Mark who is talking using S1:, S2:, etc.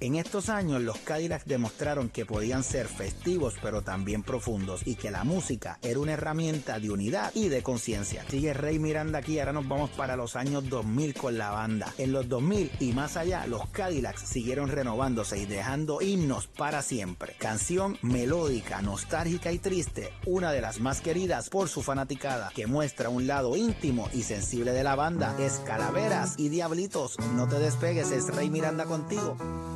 S1: En estos años, los Cadillacs demostraron que podían ser festivos pero también profundos y que la música era una herramienta de unidad y de conciencia. Sigue Rey Miranda aquí, ahora nos vamos para los años 2000 con la banda. En los 2000 y más allá, los Cadillacs siguieron renovándose y dejando himnos para siempre. Canción melódica, nostálgica y triste, una de las más queridas por su fanaticada, que muestra un lado íntimo y sensible de la banda. Es Calaveras y Diablitos. No te despegues, es Rey Miranda contigo.